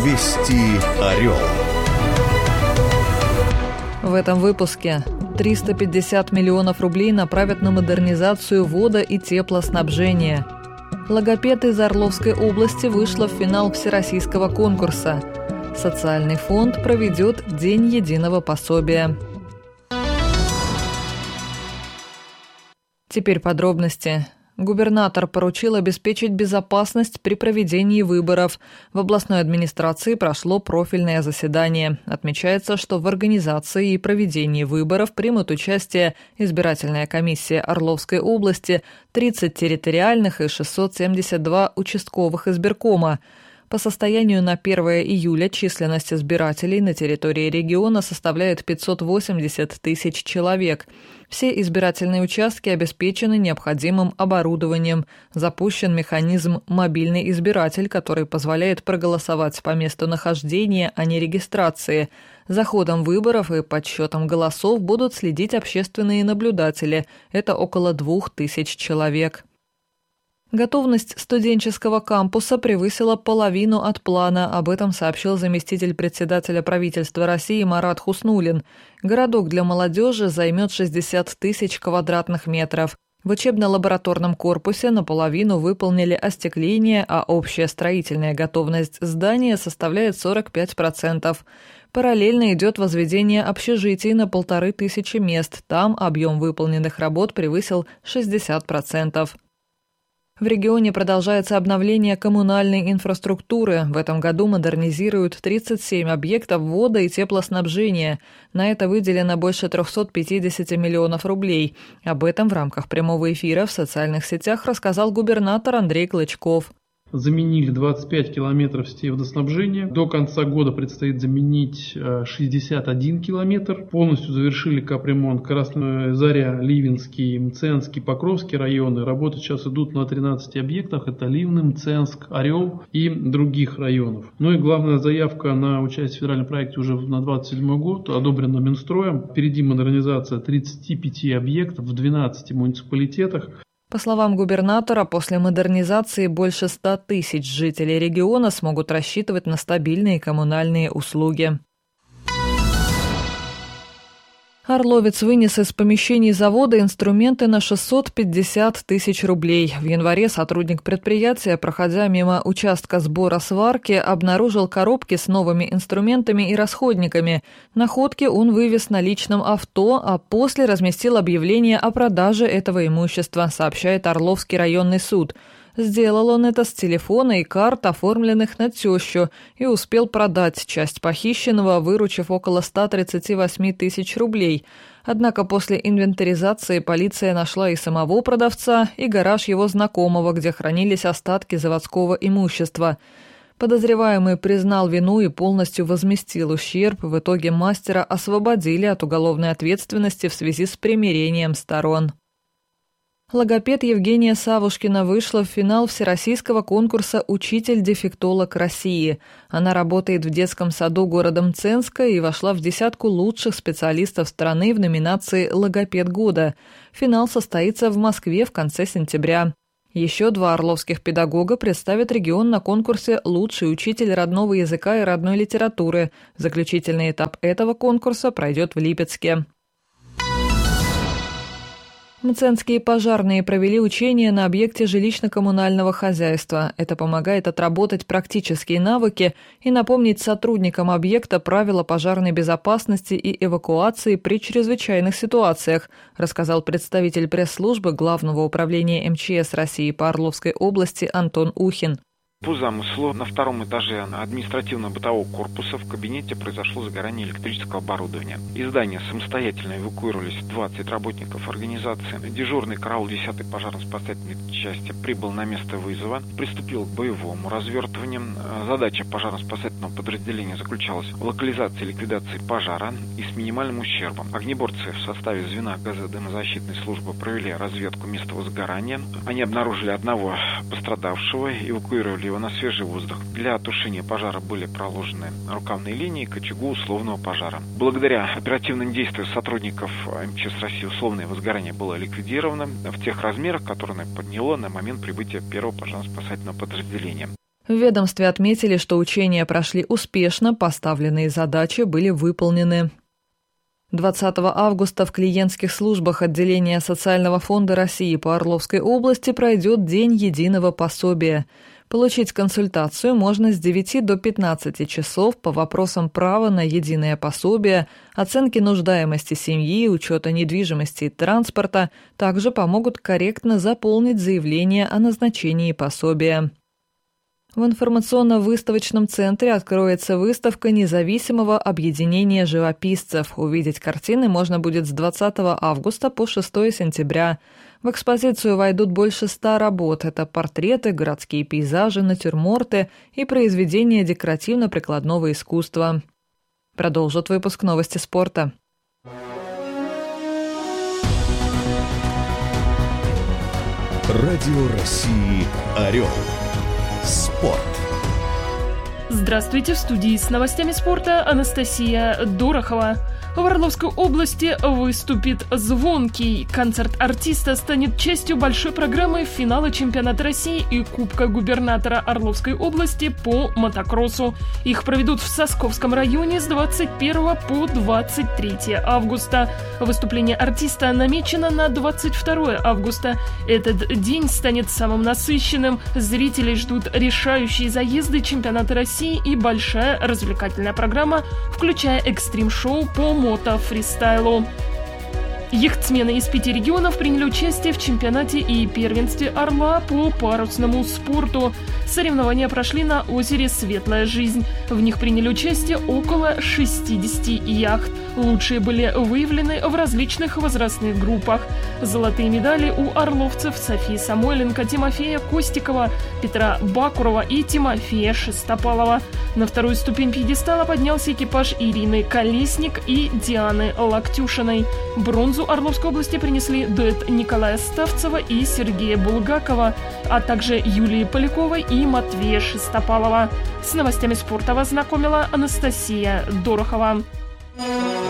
Вести Орел. В этом выпуске 350 миллионов рублей направят на модернизацию водо- и теплоснабжения. Логопед из Орловской области вышла в финал всероссийского конкурса. Социальный фонд проведет День единого пособия. Теперь подробности. Губернатор поручил обеспечить безопасность при проведении выборов. В областной администрации прошло профильное заседание. Отмечается, что в организации и проведении выборов примут участие избирательная комиссия Орловской области, 30 территориальных и 672 участковых избиркома. По состоянию на 1 июля численность избирателей на территории региона составляет 580 тысяч человек. Все избирательные участки обеспечены необходимым оборудованием. Запущен механизм «Мобильный избиратель», который позволяет проголосовать по месту нахождения, а не регистрации. За ходом выборов и подсчетом голосов будут следить общественные наблюдатели. Это около 2000 человек. Готовность студенческого кампуса превысила половину от плана. Об этом сообщил заместитель председателя правительства России Марат Хуснуллин. Городок для молодежи займет 60 тысяч квадратных метров. В учебно-лабораторном корпусе наполовину выполнили остекление, а общая строительная готовность здания составляет 45%. Параллельно идет возведение общежитий на 1500 мест. Там объем выполненных работ превысил 60%. В регионе продолжается обновление коммунальной инфраструктуры. В этом году модернизируют 37 объектов водо- и теплоснабжения. На это выделено больше 350 миллионов рублей. Об этом в рамках прямого эфира в социальных сетях рассказал губернатор Андрей Клычков. Заменили 25 километров сетей водоснабжения. До конца года предстоит заменить 61 километр. Полностью завершили капремонт Красная Заря, Ливенский, Мценский, Покровский районы. Работы сейчас идут на 13 объектах. Это Ливны, Мценск, Орел и других районов. Ну и главная заявка на участие в федеральном проекте уже на 2027 год одобрена Минстроем. Впереди модернизация 35 объектов в 12 муниципалитетах. По словам губернатора, после модернизации больше 100 тысяч жителей региона смогут рассчитывать на стабильные коммунальные услуги. Орловец вынес из помещений завода инструменты на 650 тысяч рублей. В январе сотрудник предприятия, проходя мимо участка сбора сварки, обнаружил коробки с новыми инструментами и расходниками. Находки он вывез на личном авто, а после разместил объявление о продаже этого имущества, сообщает Орловский районный суд. Сделал он это с телефона и карт, оформленных на тещу, и успел продать часть похищенного, выручив около 138 тысяч рублей. Однако после инвентаризации полиция нашла и самого продавца, и гараж его знакомого, где хранились остатки заводского имущества. Подозреваемый признал вину и полностью возместил ущерб. В итоге мастера освободили от уголовной ответственности в связи с примирением сторон. Логопед Евгения Савушкина вышла в финал всероссийского конкурса «Учитель-дефектолог России». Она работает в детском саду города Мценска и вошла в десятку лучших специалистов страны в номинации «Логопед года». Финал состоится в Москве в конце сентября. Еще 2 орловских педагога представят регион на конкурсе «Лучший учитель родного языка и родной литературы». Заключительный этап этого конкурса пройдет в Липецке. Мценские пожарные провели учения на объекте жилищно-коммунального хозяйства. Это помогает отработать практические навыки и напомнить сотрудникам объекта правила пожарной безопасности и эвакуации при чрезвычайных ситуациях, рассказал представитель пресс-службы Главного управления МЧС России по Орловской области Антон Ухин. По замыслу, на 2-м этаже административно-бытового корпуса в кабинете произошло загорание электрического оборудования. Из здания самостоятельно эвакуировались 20 работников организации. Дежурный караул 10-й пожарно-спасательной части прибыл на место вызова, приступил к боевому развертыванию. Задача пожарно-спасательного подразделения заключалась в локализации и ликвидации пожара и с минимальным ущербом. Огнеборцы в составе звена газодымозащитной службы провели разведку места возгорания. Они обнаружили одного пострадавшего, эвакуировали его на свежий воздух. Для тушения пожара были проложены рукавные линии к очагу условного пожара. Благодаря оперативным действиям сотрудников МЧС России условное возгорание было ликвидировано в тех размерах, которые подняло на момент прибытия первого пожарно-спасательного подразделения. В ведомстве отметили, что учения прошли успешно, поставленные задачи были выполнены. 20 августа в клиентских службах отделения Социального фонда России по Орловской области пройдет День единого пособия. Получить консультацию можно с 9 до 15 часов по вопросам права на единое пособие, оценки нуждаемости семьи, учета недвижимости и транспорта. Также помогут корректно заполнить заявление о назначении пособия. В информационно-выставочном центре откроется выставка независимого объединения живописцев. Увидеть картины можно будет с 20 августа по 6 сентября. В экспозицию войдут больше 100 работ. Это портреты, городские пейзажи, натюрморты и произведения декоративно-прикладного искусства. Продолжит выпуск новости спорта. Радио России «Орел». Спорт. Здравствуйте, в студии с новостями спорта Анастасия Дорохова. В Орловской области выступит «Звонкий». Концерт артиста станет частью большой программы финала чемпионата России и Кубка губернатора Орловской области по мотокроссу. Их проведут в Сосковском районе с 21 по 23 августа. Выступление артиста намечено на 22 августа. Этот день станет самым насыщенным. Зрителей ждут решающие заезды чемпионата России и большая развлекательная программа, включая экстрим-шоу по мото-фристайлу. Яхтсмены из 5 регионов приняли участие в чемпионате и первенстве Орла по парусному спорту. Соревнования прошли на озере Светлая Жизнь. В них приняли участие около 60 яхт. Лучшие были выявлены в различных возрастных группах. Золотые медали у орловцев Софии Самойленко, Тимофея Костикова, Петра Бакурова и Тимофея Шестопалова. На вторую ступень пьедестала поднялся экипаж Ирины Колесник и Дианы Локтюшиной. Бронзу Орловской области принесли дуэт Николая Ставцева и Сергея Булгакова, а также Юлии Поляковой и Матвея Шестопалова. С новостями спорта вас знакомила Анастасия Дорохова.